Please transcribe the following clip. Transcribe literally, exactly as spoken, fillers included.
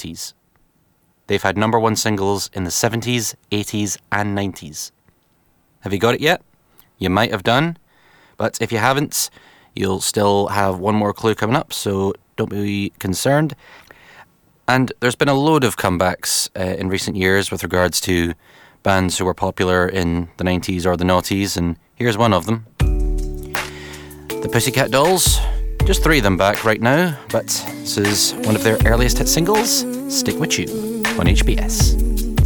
noughties. They've had number one singles in the seventies, eighties, and nineties. Have you got it yet? You might have done, but if you haven't, you'll still have one more clue coming up, so don't be concerned. And there's been a load of comebacks uh, in recent years with regards to bands who were popular in the nineties or the noughties, and here's one of them. The Pussycat Dolls. Just three of them back right now, but this is one of their earliest hit singles, Stick With You, on H B S.